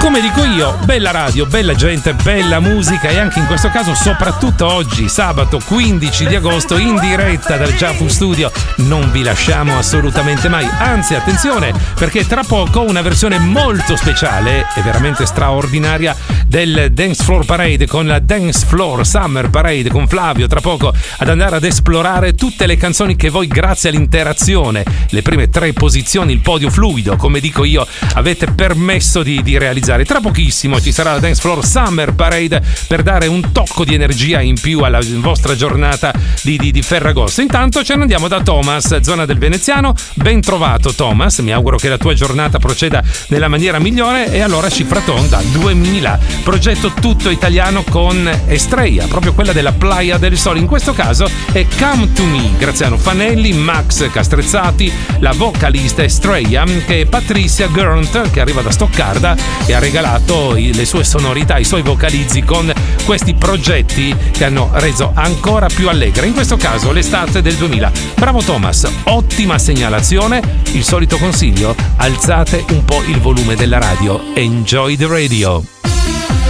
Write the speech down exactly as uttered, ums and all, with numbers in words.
come dico io, bella radio, bella gente, bella musica e anche in questo caso, soprattutto oggi, sabato quindici di agosto, in diretta dal Jafu Studio. Non vi lasciamo assolutamente mai, anzi attenzione, perché tra poco una versione molto speciale e veramente straordinaria del Dance Floor Parade con la Dance Floor Summer Parade con Flavio, tra poco ad andare ad esplorare tutte le canzoni che voi, grazie all'interazione, le prime tre posizioni, il podio fluido, come dico io, avete permesso di, di realizzare. Tra pochissimo ci sarà la Dance Floor Summer Parade per dare un tocco di energia in più alla vostra giornata di, di, di Ferragosto. Intanto ce ne andiamo da Thomas, zona del Veneziano. Ben trovato Thomas, mi auguro che la tua giornata proceda nella maniera migliore. E allora Cifraton da duemila, progetto tutto italiano con Estrella, proprio quella della Playa del Sole. In questo caso è Come to Me, Graziano Fanelli, Max Castrezzati, la vocalista Estrella, che è Patricia Gurnt, che arriva da Stoccarda e ha regalato le sue sonorità, i suoi vocalizzi con questi progetti che hanno reso ancora più allegra, in questo caso l'estate del duemila. Bravo Thomas, ottima segnalazione. Il solito consiglio: alzate un po' il volume della radio. Enjoy the radio.